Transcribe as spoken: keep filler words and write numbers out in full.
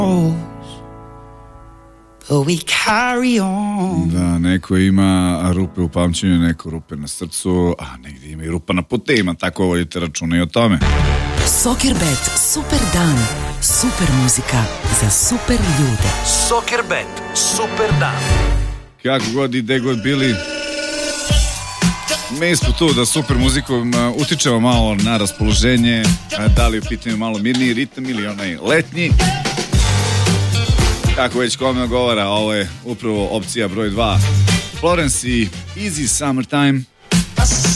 But we carry on. Da, neko ima rupe u pamćenju, neko rupe na srcu, a negdje ima i rupa na putevima, tako vodite računa i o tome. Soccerbet, super dan, super muzika za super ljude. Soccerbet, super dan. Kako god i gde god bili, mi smo tu da super muzikom utičemo malo na raspoloženje, da li u pitanju malo mirniji ritam ili onaj letnji. Kako već kome govara, ovo je upravo opcija broj dva. Florence i Easy Summertime.